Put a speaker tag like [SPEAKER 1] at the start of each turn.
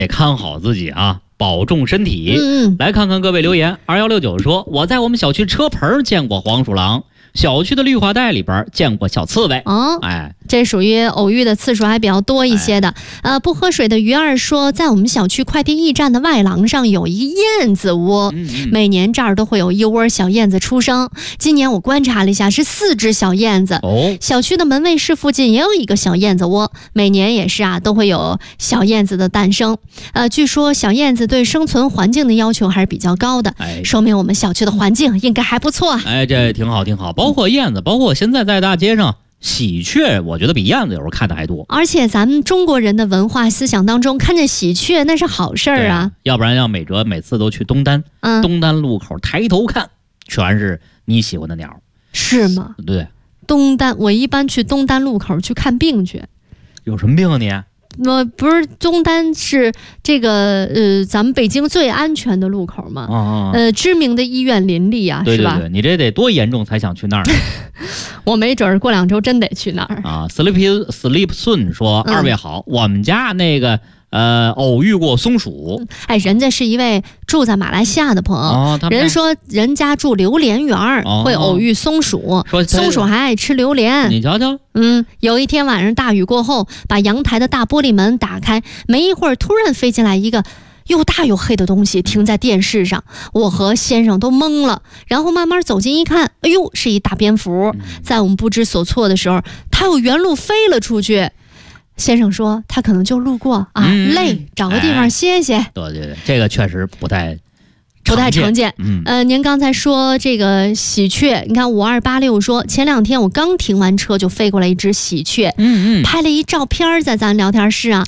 [SPEAKER 1] 得看好自己啊，保重身体。来看看各位留言。2169说，我在我们小区车棚见过黄鼠狼，小区的绿化带里边见过小刺猬。
[SPEAKER 2] 这属于偶遇的次数还比较多一些的。不喝水的鱼儿说，在我们小区快递驿站的外廊上有一个燕子窝，每年这儿都会有一窝小燕子出生。今年我观察了一下，是4只小燕子。小区的门卫室附近也有一个小燕子窝，每年也是都会有小燕子的诞生。据说小燕子对生存环境的要求还是比较高的，说明我们小区的环境应该还不错。
[SPEAKER 1] 这挺好挺好。包括燕子，包括现在在大街上喜鹊，我觉得比燕子有时候看的还多。
[SPEAKER 2] 而且咱们中国人的文化思想当中，看见喜鹊那是好事儿啊。
[SPEAKER 1] 要不然让美哲每次都去东单，东单路口抬头看，全是你喜欢的鸟。
[SPEAKER 2] 是吗？
[SPEAKER 1] 对。
[SPEAKER 2] 东单，我一般去东单路口去看病去。
[SPEAKER 1] 有什么病啊你？
[SPEAKER 2] 我不是东单是这个咱们北京最安全的路口嘛？知名的医院林立啊，
[SPEAKER 1] 对对对，
[SPEAKER 2] 是吧？
[SPEAKER 1] 你这得多严重才想去那儿？
[SPEAKER 2] 我没准过2周真得去那儿
[SPEAKER 1] 啊。Sleep Soon 说，二位好，我们家那个偶遇过松鼠。
[SPEAKER 2] 人家是一位住在马来西亚的朋友，人说人家住榴莲园，会偶遇松鼠，松鼠还爱吃榴莲。
[SPEAKER 1] 你瞧瞧。
[SPEAKER 2] 有一天晚上大雨过后，把阳台的大玻璃门打开，没一会儿突然飞进来一个又大又黑的东西，停在电视上，我和先生都懵了，然后慢慢走近一看，哎呦，是一大蝙蝠。在我们不知所措的时候，它又原路飞了出去。先生说他可能就路过累，找个地方歇歇。
[SPEAKER 1] 对对对，这个确实不太
[SPEAKER 2] 常见。您刚才说这个喜鹊，你看5286说，前2天我刚停完车就飞过来一只喜鹊，拍了一照片在咱聊天室啊。